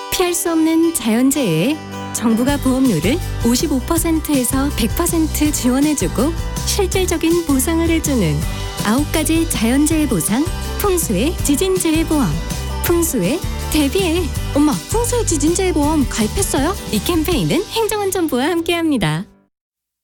피할 수 없는 자연재해에 정부가 보험료를 55%에서 100% 지원해주고 실질적인 보상을 해주는 9가지 자연재해 보상, 풍수의 지진재해보험. 풍수의 대비해. 엄마, 풍수의 지진재해보험 가입했어요? 이 캠페인은 행정안전부와 함께합니다.